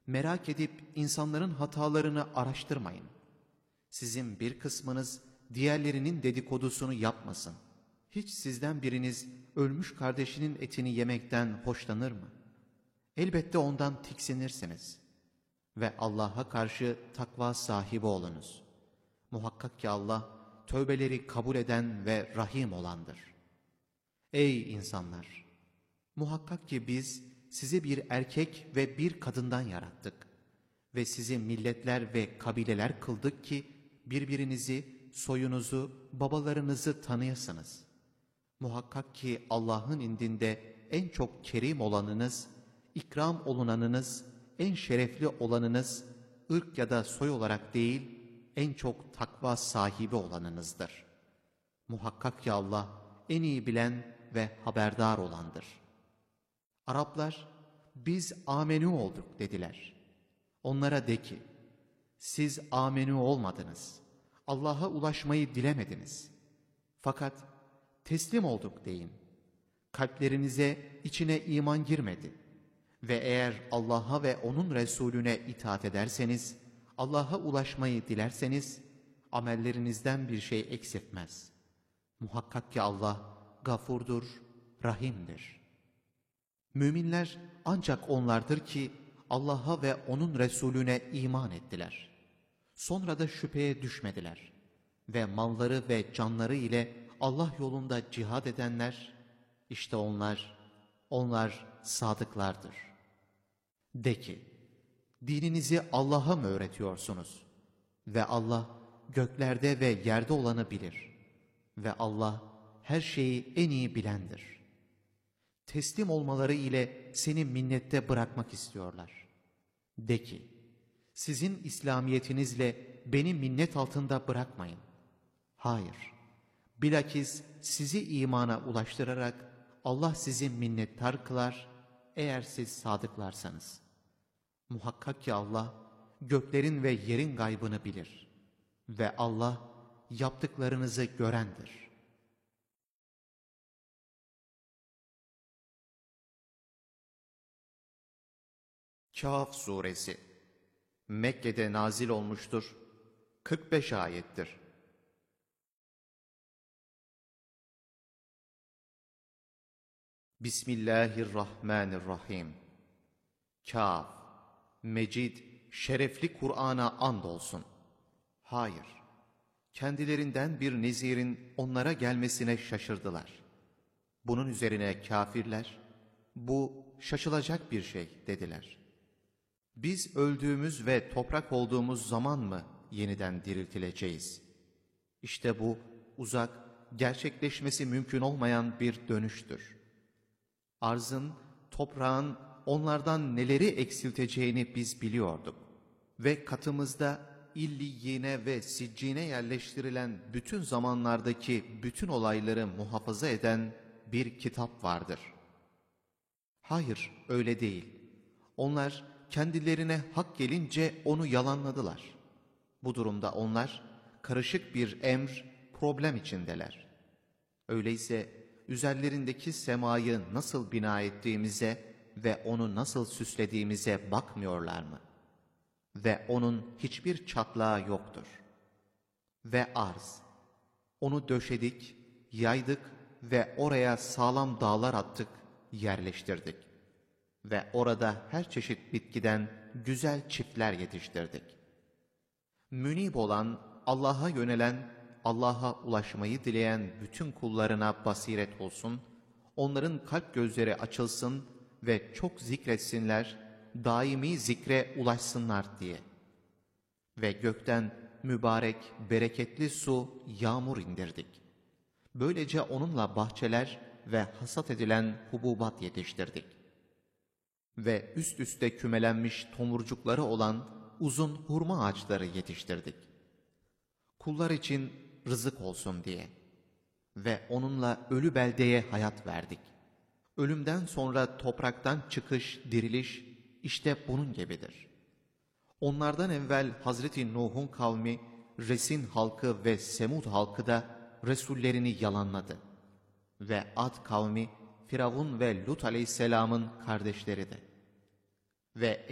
Merak edip insanların hatalarını araştırmayın. Sizin bir kısmınız diğerlerinin dedikodusunu yapmasın. Hiç sizden biriniz ölmüş kardeşinin etini yemekten hoşlanır mı? Elbette ondan tiksinirsiniz. Ve Allah'a karşı takva sahibi olunuz. Muhakkak ki Allah tövbeleri kabul eden ve rahim olandır. Ey insanlar! Muhakkak ki biz sizi bir erkek ve bir kadından yarattık. Ve sizi milletler ve kabileler kıldık ki birbirinizi, soyunuzu, babalarınızı tanıyasınız. Muhakkak ki Allah'ın indinde en çok kerim olanınız, ikram olunanınız, en şerefli olanınız, ırk ya da soy olarak değil, en çok takva sahibi olanınızdır. Muhakkak ki Allah en iyi bilen ve haberdar olandır. Araplar, biz amenü olduk dediler. Onlara de ki, siz amenü olmadınız. Allah'a ulaşmayı dilemediniz. Fakat teslim olduk deyin. Kalplerinize içine iman girmedi. Ve eğer Allah'a ve O'nun Resulüne itaat ederseniz, Allah'a ulaşmayı dilerseniz, amellerinizden bir şey eksiltmez. Muhakkak ki Allah gafurdur, rahimdir. Müminler ancak onlardır ki Allah'a ve O'nun Resulüne iman ettiler. Sonra da şüpheye düşmediler. Ve malları ve canları ile Allah yolunda cihad edenler, işte onlar sadıklardır. De ki, dininizi Allah'a mı öğretiyorsunuz? Ve Allah göklerde ve yerde olanı bilir. Ve Allah her şeyi en iyi bilendir. Teslim olmaları ile seni minnette bırakmak istiyorlar. De ki, sizin İslamiyetinizle beni minnet altında bırakmayın. Hayır, bilakis sizi imana ulaştırarak Allah sizi minnettar kılar eğer siz sadıklarsanız. Muhakkak ki Allah göklerin ve yerin gaybını bilir ve Allah yaptıklarınızı görendir. Kâf Suresi Mekke'de nazil olmuştur. 45 ayettir. Bismillahirrahmanirrahim. Kâf, Mecid, şerefli Kur'an'a andolsun. Hayır, kendilerinden bir nezirin onlara gelmesine şaşırdılar. Bunun üzerine kâfirler, bu şaşılacak bir şey dediler. Biz öldüğümüz ve toprak olduğumuz zaman mı yeniden diriltileceğiz? İşte bu uzak, gerçekleşmesi mümkün olmayan bir dönüştür. Arzın, toprağın onlardan neleri eksilteceğini biz biliyorduk. Ve katımızda illiyine ve siccine yerleştirilen bütün zamanlardaki bütün olayları muhafaza eden bir kitap vardır. Hayır, öyle değil. Onlar kendilerine hak gelince onu yalanladılar. Bu durumda onlar karışık bir emr, problem içindeler. Öyleyse üzerlerindeki semayı nasıl bina ettiğimize ve onu nasıl süslediğimize bakmıyorlar mı? Ve onun hiçbir çatlağı yoktur. Ve arz, onu döşedik, yaydık ve oraya sağlam dağlar attık, yerleştirdik. Ve orada her çeşit bitkiden güzel çiftler yetiştirdik. Münib olan, Allah'a yönelen, Allah'a ulaşmayı dileyen bütün kullarına basiret olsun, onların kalp gözleri açılsın ve çok zikretsinler, daimi zikre ulaşsınlar diye. Ve gökten mübarek, bereketli su, yağmur indirdik. Böylece onunla bahçeler ve hasat edilen hububat yetiştirdik. Ve üst üste kümelenmiş tomurcukları olan uzun hurma ağaçları yetiştirdik. Kullar için rızık olsun diye. Ve onunla ölü beldeye hayat verdik. Ölümden sonra topraktan çıkış, diriliş işte bunun gibidir. Onlardan evvel Hazreti Nuh'un kavmi, Resin halkı ve Semud halkı da Resullerini yalanladı. Ve Ad kavmi, Firavun ve Lut aleyhisselamın kardeşleri de. Ve